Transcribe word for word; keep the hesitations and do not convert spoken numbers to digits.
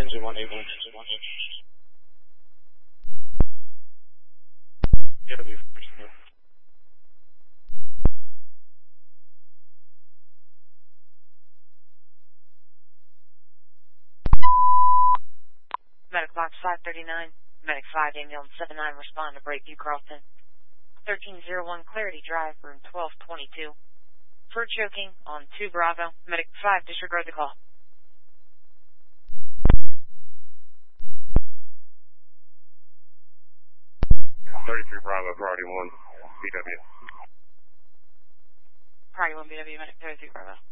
Engine one eight one. Yeah, it'll be first. Medic box five thirty-nine. Medic five ambulance seven nine respond to Breakview Carlton. thirteen oh one Clarity Drive, room twelve twenty-two. For choking on two Bravo. Medic five disregard the call. thirty-three Bravo, priority one, B W. Priority one B W, Medic thirty-three Bravo.